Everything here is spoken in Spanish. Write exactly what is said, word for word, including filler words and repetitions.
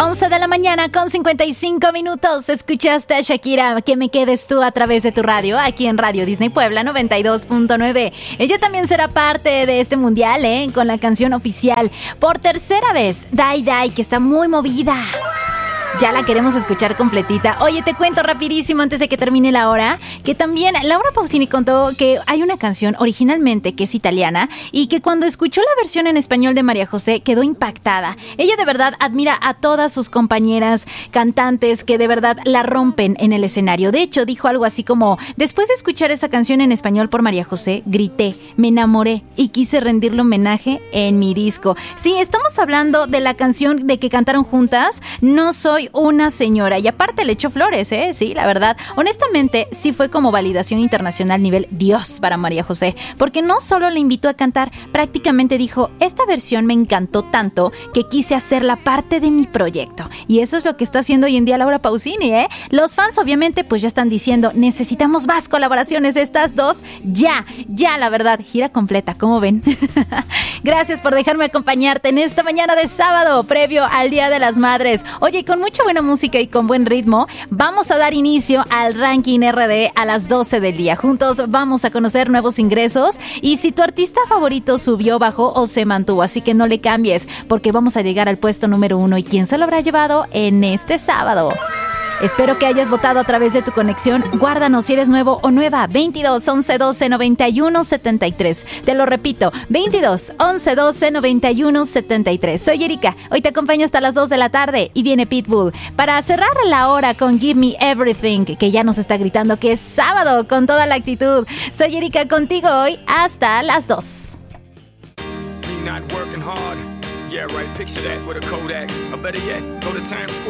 once de la mañana con cincuenta y cinco minutos. Escuchaste a Shakira, Que me quedes tú, a través de tu radio, aquí en Radio Disney Puebla noventa y dos punto nueve. Ella también será parte de este mundial, ¿eh? Con la canción oficial por tercera vez, Die Die, que está muy movida. Ya la queremos escuchar completita. Oye, te cuento rapidísimo antes de que termine la hora que también Laura Pausini contó que hay una canción originalmente que es italiana y que cuando escuchó la versión en español de María José quedó impactada. Ella de verdad admira a todas sus compañeras cantantes que de verdad la rompen en el escenario. De hecho, dijo algo así como: después de escuchar esa canción en español por María José, grité, me enamoré y quise rendirle homenaje en mi disco. Sí, estamos hablando de la canción de que cantaron juntas, No soy una señora, y aparte le echó flores, ¿eh? Sí, la verdad, honestamente, sí fue como validación internacional nivel Dios para María José, porque no solo le invitó a cantar, prácticamente dijo, esta versión me encantó tanto que quise hacerla parte de mi proyecto, y eso es lo que está haciendo hoy en día Laura Pausini, ¿eh? Los fans obviamente pues ya están diciendo, necesitamos más colaboraciones de estas dos, ya, ya, la verdad, gira completa, ¿cómo ven? Gracias por dejarme acompañarte en esta mañana de sábado, previo al Día de las Madres. Oye, con mucha buena música y con buen ritmo, vamos a dar inicio al ranking R D a las doce del día. Juntos vamos a conocer nuevos ingresos y si tu artista favorito subió, bajó o se mantuvo. Así que no le cambies, porque vamos a llegar al puesto número uno. ¿Y quién se lo habrá llevado en este sábado? Espero que hayas votado a través de tu conexión. Guárdanos si eres nuevo o nueva. veintidós, once, doce, noventa y uno, setenta y tres. Te lo repito, veintidós, once, doce, noventa y uno, setenta y tres. Soy Erika. Hoy te acompaño hasta las dos de la tarde y viene Pitbull para cerrar la hora con Give Me Everything, que ya nos está gritando que es sábado con toda la actitud. Soy Erika contigo hoy hasta las dos. Me not working hard. Yeah, right. Picture that with a Kodak. Or better yet, go to Times Square.